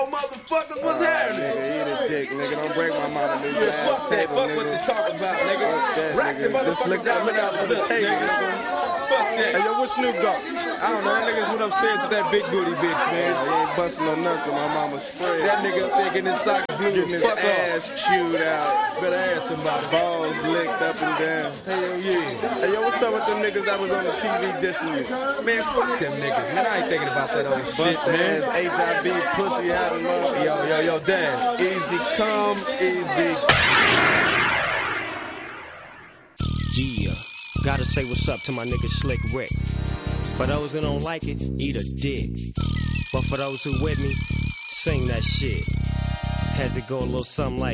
Motherfuckers, what's happening? Nigga, eat a dick, nigga. Don't break my mama new Yeah, fuck that. table, Fuck nigga. what they talk about, nigga. Rack the Just look motherfuckers out for the table, nigga. Fuck that. Hey, yo, where Snoop go? I don't know. That niggas went upstairs with that big booty bitch, man. He ain't busting no nuts with my mama spread. That nigga thinking his socket blue. Getting his Fuck ass chewed out. Better ask somebody. Balls licked up and down. Hell yeah. Hey, yo, what's up with them niggas that was on the TV dissing you? Man, fuck them niggas, man. I ain't thinking about that old shit, Bust man. ass, HIV, pussy out of love. Yo, Dad. Easy come, easy. Yeah, gotta say what's up to my nigga Slick Rick. For those who don't like it, eat a dick. But for those who with me, sing that shit. Has to go a little something like